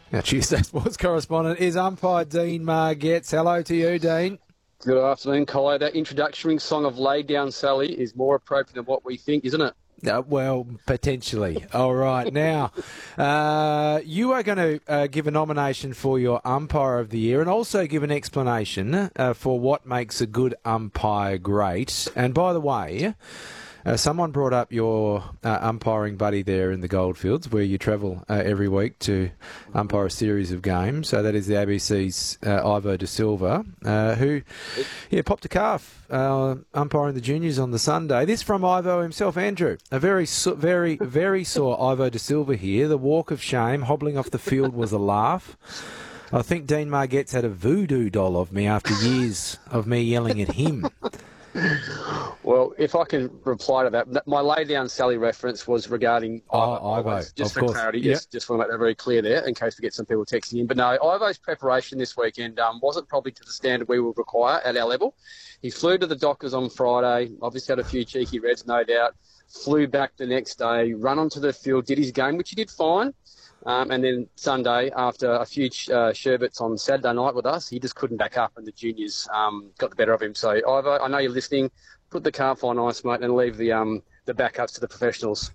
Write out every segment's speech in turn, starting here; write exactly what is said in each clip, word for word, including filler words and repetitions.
Our Tuesday sports correspondent is umpire Dean Margetts. Hello to you, Dean. Good afternoon, Collo. That introductory song of Lay Down Sally is more appropriate than what we think, isn't it? Uh, well, potentially. All right. Now, uh, you are going to uh, give a nomination for your umpire of the year and also give an explanation uh, for what makes a good umpire great. And by the way, uh, someone brought up your uh, umpiring buddy there in the Goldfields, where you travel uh, every week to umpire a series of games. So that is the A B C's uh, Ivo De Silva, uh, who yeah, popped a calf uh, umpiring the juniors on the Sunday. This from Ivo himself, Andrew. A very, so, very, very sore Ivo De Silva here. The walk of shame, hobbling off the field was a laugh. I think Dean Margetts had a voodoo doll of me after years of me yelling at him. Well, if I can reply to that, my lay down Sally reference was regarding oh, Ivo. Ivo. Just of for course. clarity, Yep. just, just want to make that very clear there in case we get some people texting in. But no, Ivo's preparation this weekend um, wasn't probably to the standard we would require at our level. He flew to the Dockers on Friday, obviously had a few cheeky reds, no doubt, flew back the next day, run onto the field, did his game, which he did fine. Um, and then Sunday, after a few uh, sherbets on Saturday night with us, he just couldn't back up and the juniors um, got the better of him. So, Ivo, I know you're listening. Put the calf on ice, mate, and leave the um, the backups to the professionals.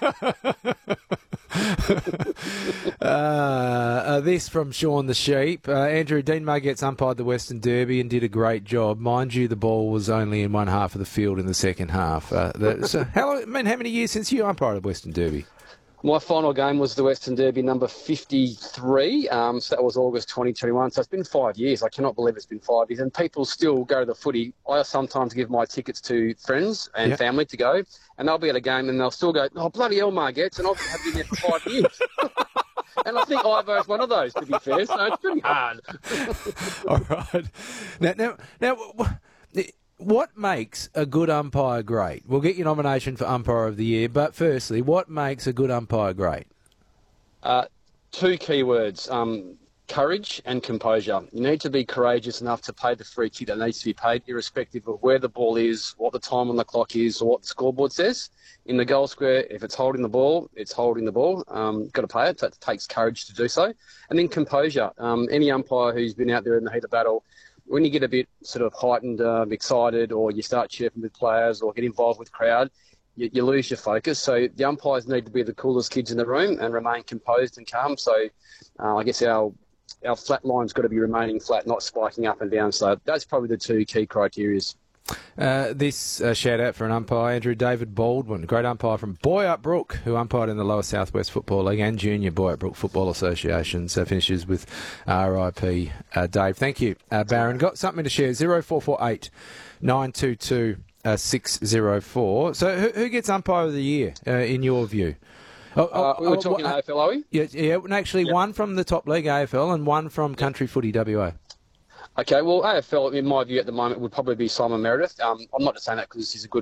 uh, uh, this from Sean the Sheep. Uh, Andrew, Dean Margetts umpired the Western Derby and did a great job. Mind you, the ball was only in one half of the field in the second half. Uh, the, so how, I mean, how many years since you umpired the Western Derby? My final game was the Western Derby number fifty-three, um, so that was August twenty twenty-one. So it's been five years. I cannot believe it's been five years. And people still go to the footy. I sometimes give my tickets to friends and yep. family to go, and they'll be at a game and they'll still go, oh, bloody hell, Margetts, and I've been there for five years. And I think Ivo's one of those, to be fair, so it's pretty hard. All right. Now, now, now what makes a good umpire great? We'll get your nomination for umpire of the year, but firstly, what makes a good umpire great? Uh, two key words, um, courage and composure. You need to be courageous enough to pay the free kick that needs to be paid, irrespective of where the ball is, what the time on the clock is, or what the scoreboard says. In the goal square, if it's holding the ball, it's holding the ball. Um, got to pay it. That takes courage to do so. And then composure. Um, any umpire who's been out there in the heat of battle, when you get a bit sort of heightened, um, excited, or you start chirping with players or get involved with crowd, you, you lose your focus. So the umpires need to be the coolest kids in the room and remain composed and calm. So uh, I guess our our flat line's got to be remaining flat, not spiking up and down. So that's probably the two key criteria. Uh, this uh, shout out for an umpire, Andrew David Baldwin, great umpire from Boyup Brook, who umpired in the Lower Southwest Football League and Junior Boyup Brook Football Association. So finishes with R I P uh, Dave. Thank you, uh, Baron. Got something to share? Zero four four eight nine two two six zero four. So who, who gets umpire of the year uh, in your view? Oh, uh, we were talking uh, A F L, are we? Yeah, yeah. Actually, yep. One from the top league A F L and one from Country Footy W A. Okay, well, A F L, in my view at the moment, would probably be Simon Meredith. Um, I'm not just saying that because he's a good